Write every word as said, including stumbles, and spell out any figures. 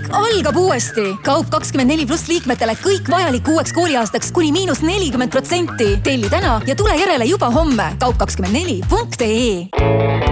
kõik algab uuesti. Kaup kakskümmend neli pluss liikmetele kõik vajalik uueks kooliaastaks kuni miinus nelikümmend protsenti. Telli täna ja tule järele juba homme. kaup kakskümmend neli punkt ee